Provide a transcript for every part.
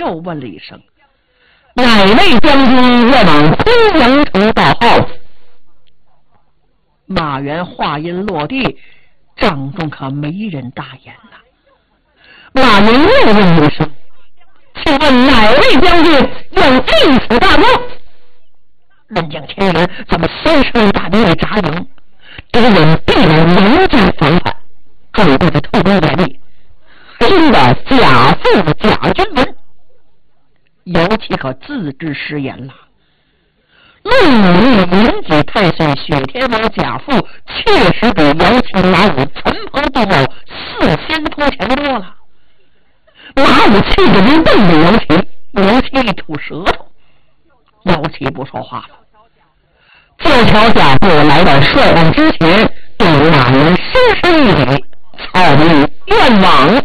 又问了一声：“哪位将军要往昆阳城报号？”马援话音落地，帐中可没人答言呐。马援又问一声：“请问哪位将军要进府大营？”任将千人咱们30万大兵来扎营，敌人必然严加防范，准备的特别严密。新的贾父贾君文，尤其可自知失言了。论武力，民己太岁雪天王贾父确实比姚秦马武陈鹏杜茂4先锋强多了。马武气得人瞪着姚秦，姚秦一吐舌头，姚秦不说话了。就瞧贾父来到帅案之前，对马援深深一礼：“草民愿往。”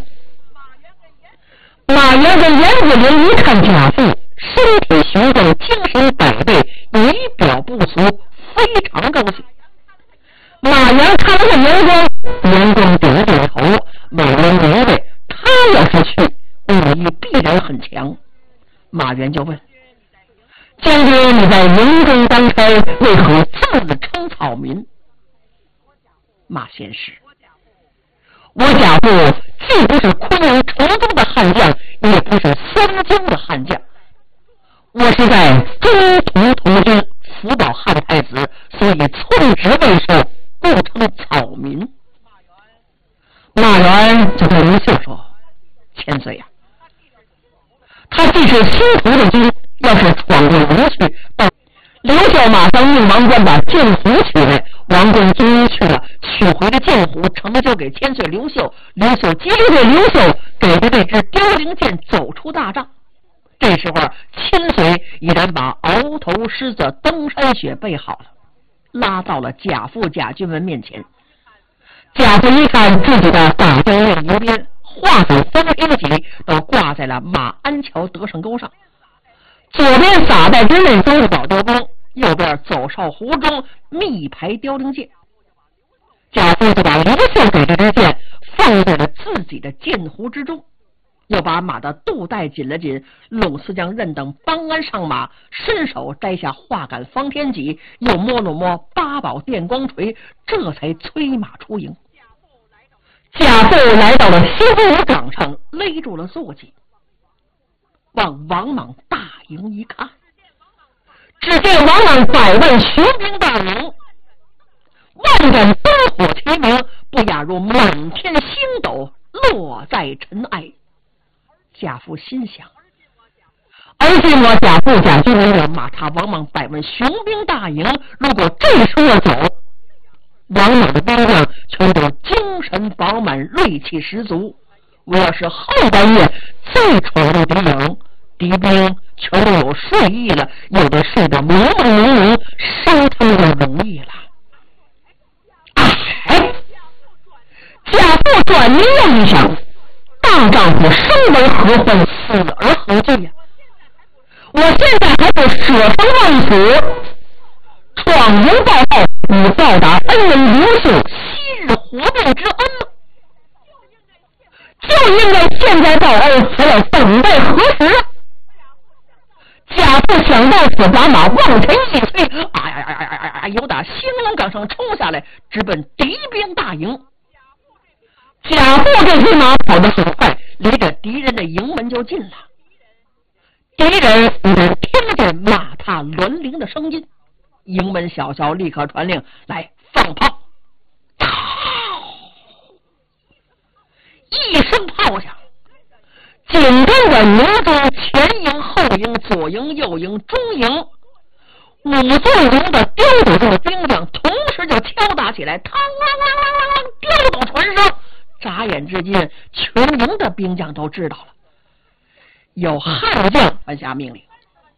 马援跟严子陵一看贾父身体雄壮，精神百倍，仪表不俗，非常高兴。马援看了看杨光，杨光点了点头，马援明白他要是去，武艺必然很强。马援就问：“将军，你在营中当差，为何自称草民？”马先生，我贾父既不是昆阳城中的悍将，也不是三京的悍将，我是在中途同军，辅保汉太子，所以寸职未受，故称草民。马援就对刘秀说：“千岁呀，他既是新屯的军，要是闯入营去，刘秀马上命王冠把剑壶取来，王冠终于去了，取回的剑壶成就给千岁刘秀。刘秀接着对刘秀给的这支凋零剑走出大帐。这时候，千岁已然把鳌头狮子登山雪备好了，拉到了贾父贾君文面前。贾父一看自己的大将令牛鞭、画伞3黑的戟都挂在了马鞍桥得胜沟上，左边撒带之内都是宝雕弓，右边走哨湖中密排凋零剑。贾父就把刘秀给这支剑放在了自己的剑壶之中，又把马的肚带紧了紧，拢四将刃等帮鞍上马，伸手摘下画杆方天戟，又摸了摸八宝电光锤，这才催马出营。贾父来到了西湖岗上，勒住了坐骑，往王莽大营一看，只见王莽100万雄兵大营，万盏灯火齐明，不亚如满天星斗落在尘埃。贾父心想：而今我贾父贾君文要马踏王莽100万雄兵大营，如果这时候走，王莽的兵将全都精神饱满，锐气十足。我要是后半夜再闯入敌营，敌兵全都有睡意了，有的睡得朦朦胧胧，杀他们就容易了。哎，贾父转念又一想，大丈夫生为何患，死而何惧呀？我现在还不舍生忘死，闯营报告，以报答恩人刘秀昔日活命之恩吗？就应该现在报恩，还要等待何时啊？贾父想到此，把马往前一推，由打兴隆岗上冲下来，直奔敌兵大营。贾父这匹马跑得很快，离着敌人的营门就近了。敌人已经听见马踏銮铃的声音，营门小校立刻传令来放炮。一声炮响，紧跟着营中前营、后营、左营、右营、中营5座营的刁斗中的兵将同时就敲打起来，嘡啷啷啷啷，刁斗传声。眨眼之间，全营的兵将都知道了，有悍将传下命令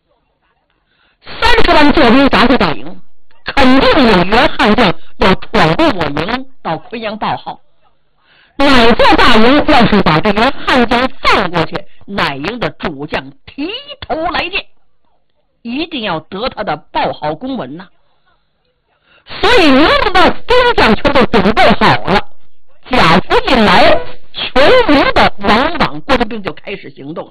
，30万坐兵砸下大营，肯定有员悍将要闯入我营，到昆阳报号。哪座大营要是把这员悍将放过去，哪营的主将提头来见，一定要得他的报号公文呐。所以营中的兵将全都准备好了。贾福一来，全营的王莽官兵就开始行动了。